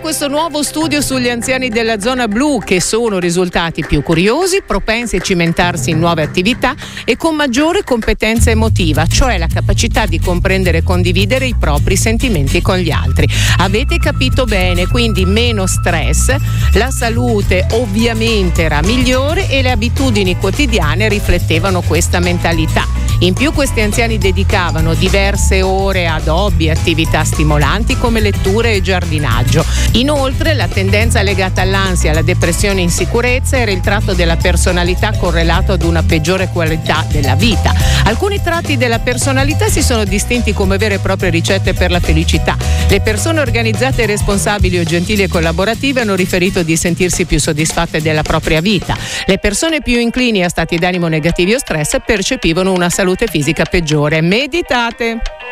questo nuovo studio sugli anziani della zona blu, che sono risultati più curiosi, propensi a cimentarsi in nuove attività e con maggiore competenza emotiva, cioè la capacità di comprendere e condividere i propri sentimenti con gli altri. Avete capito bene, quindi meno stress, la salute ovviamente era migliore e le abitudini quotidiane riflettevano questa mentalità. In più questi anziani dedicavano diverse ore ad hobby e attività stimolanti come letture e giardinaggio. Inoltre la tendenza legata all'ansia, alla depressione e insicurezza era il tratto della personalità correlato ad una peggiore qualità della vita. Alcuni tratti della personalità si sono distinti come vere e proprie ricette per la felicità. Le persone organizzate, responsabili o gentili e collaborative hanno riferito di sentirsi più soddisfatte della propria vita. Le persone più inclini a stati d'animo negativi o stress percepivano una salute fisica peggiore. Meditate!